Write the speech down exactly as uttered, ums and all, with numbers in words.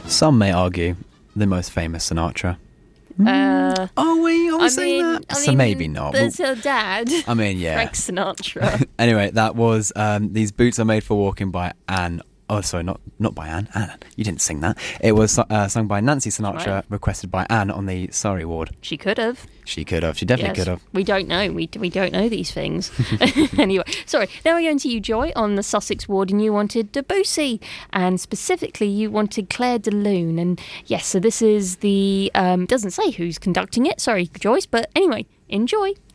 Some may argue the most famous Sinatra. Uh, oh, we are we I saying mean, that? I so mean, maybe not. There's her dad. I mean, yeah. Frank Sinatra. Anyway, that was um, These Boots Are Made for Walking by Anne. Oh, sorry, not not by Anne. Anne, you didn't sing that. It was uh, sung by Nancy Sinatra, Right. requested by Anne on the Surrey ward. She could have. She could have. She definitely Yes. could have. We don't know. We we don't know these things. Anyway, sorry. Now we're going to you, Joy, on the Sussex ward, and you wanted Debussy, and specifically you wanted Claire de Lune. And yes, so this is the um, doesn't say who's conducting it. Sorry, Joyce, but anyway, enjoy.